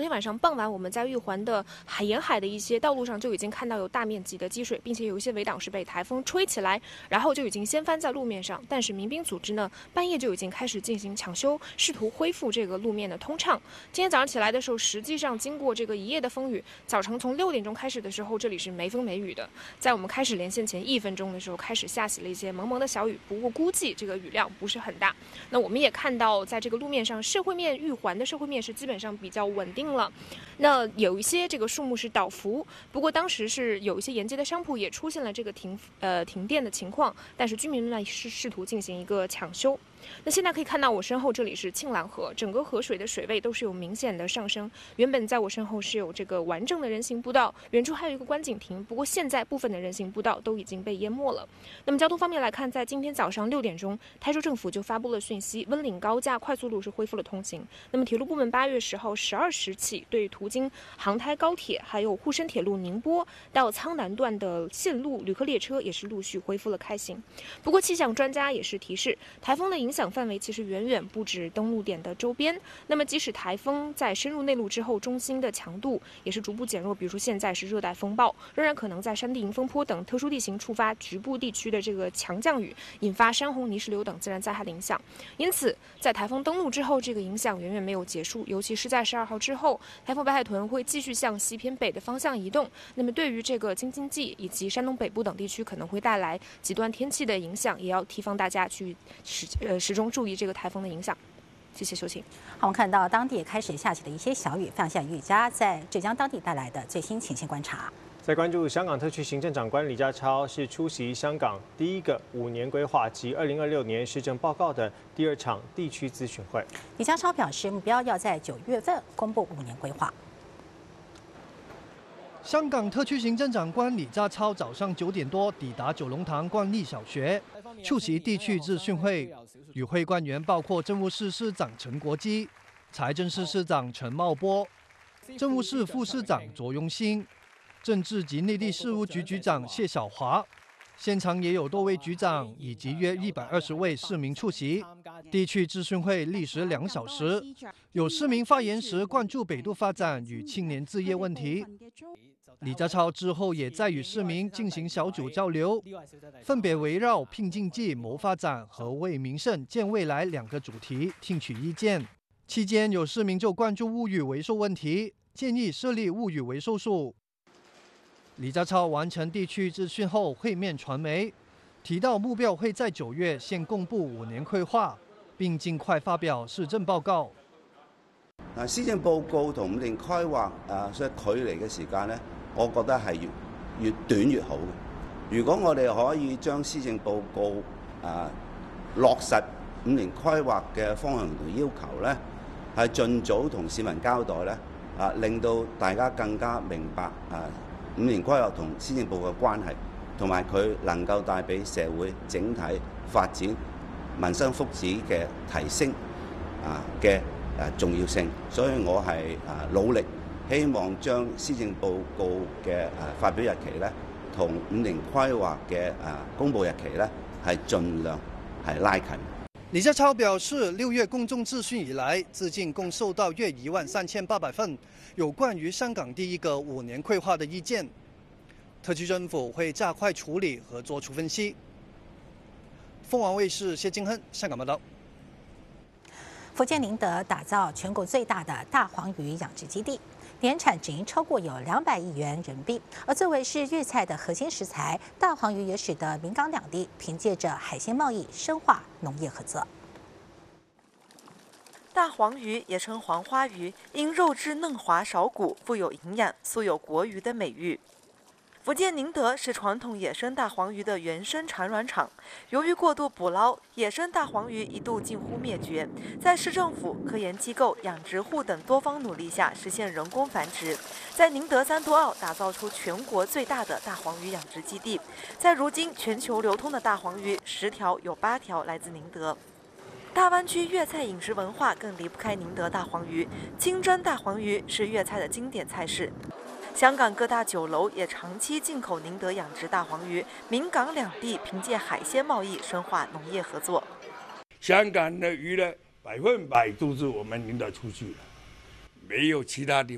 天晚上傍晚，我们在玉环的沿海的一些道路上就已经看到有大面积的积水，并且有一些围挡是被台风吹起来，然后就已经掀翻在路面上。但是民兵组织呢，半夜就已经开始进行抢修，试图恢复这个路面的通畅。今天早上起来的时候，实际上经过这个一夜的风雨，早晨从6点钟开始的时候，这里是没风没雨的。在我们开始连线前1分钟的时候，开始下起了一些蒙蒙的小雨，不过估计这个雨量不是很大。那我们也看到，在这个路面上，社会面玉环的社会面是基本上比较稳定了。那有一些这个树木是倒伏，不过当时是有一些沿街的商铺也出现了这个停电的情况，但是居民呢是试图进行一个抢修。那现在可以看到我身后这里是庆兰河，整个河水的水位都是有明显的上升。原本在我身后是有这个完整的人行步道，远处还有一个观景亭，不过现在部分的人行步道都已经被淹没了。那么交通方面来看，在今天早上6点钟，台州政府就发布了讯息，温岭高架快速路是恢复了通行。那么铁路部门8月10号12时起，对途经杭台高铁还有沪深铁路宁波到苍南段的线路旅客列车也是陆续恢复了开行。不过气象专家也是提示，台风的影响范围其实远远不止登陆点的周边。那么即使台风在深入内陆之后，中心的强度也是逐步减弱，比如说现在是热带风暴，仍然可能在山地迎风坡等特殊地形触发局部地区的这个强降雨，引发山洪、泥石流等自然灾害的影响。因此在台风登陆之后，这个影响远远没有结束，尤其是在12号之后，台风白海豚会继续向西偏北的方向移动。那么对于这个京津冀以及山东北部等地区可能会带来极端天气的影响，也要提防大家去始终注意这个台风的影响。谢谢秀琴。 好，我们看到当地开始下起了一些小雨，非常像雨佳在浙江当地带来的最新前线观察。 在关注香港特区行政长官李家超是出席香港第一个5年规划及2026年施政报告的第2场地区咨询会。 李家超表示，目标要在9月份公布5年规划。 香港特区行政长官李家超早上9点多抵达九龙塘冠立小学，出席地区咨询会。与会官员包括政务司司长陈国基、财政司司长陈茂波、政务司副司长卓荣兴、政治及内地事务局局长谢晓华。现场也有多位局长以及约120位市民出席。地区咨询会历时2小时，有市民发言时关注北都发展与青年置业问题。李家超之后也在与市民进行小组交流，分别围绕拼经济、谋发展和为民生建未来2个主题听取意见。期间有市民就关注物语回收问题，建议设立物语回收处。李家超完成地区咨询后会面传媒，提到目標會在9月先公布5年規劃，並盡快發表施政報告。 施政報告同5年規劃所以距離嘅時間咧，我覺得係越短越好嘅。如果我哋可以將施政報告落實5年規劃嘅方向同要求咧，係盡早同市民交代咧，令到大家更加明白5年規劃同施政報告嘅關係，同埋佢能夠帶俾社會整體發展、民生福祉嘅提升嘅重要性。所以我係努力，希望將施政報告嘅發表日期咧，同5年規劃嘅公佈日期咧，係盡量係拉近。 李家超表示，6月公眾諮詢以來，至今共收到約13800份有關於香港第一個5年規劃的意見，特區政府會加快處理和作出分析。鳳凰衛視謝金亨香港報道。 福建寧德打造全國最大的大黃魚養殖基地，年產值超過有200億元人民幣。而作為是粵菜的核心食材，大黃魚也使得闽港兩地憑借着海鮮貿易深化農業合作。 大黃魚也稱黃花魚，因肉質嫩滑少骨，富有營養，素有國魚的美譽。福建寧德是傳統野生大黃魚的原生產卵場，由於過度捕撈，野生大黃魚一度近乎滅絕。在市政府、科研機構、養殖戶等多方努力下，實現人工繁殖，在寧德三都澳打造出全國最大的大黃魚養殖基地。在如今全球流通的大黃魚10條有8條來自寧德。大灣區粵菜飲食文化更離不開寧德大黃魚，清蒸大黃魚是粵菜的經典菜式。香港各大酒樓也長期進口寧德養殖大黃魚，闽港兩地憑借海鮮貿易深化農業合作。 香港的魚呢，100%都是我們寧德出去的，沒有其他地方。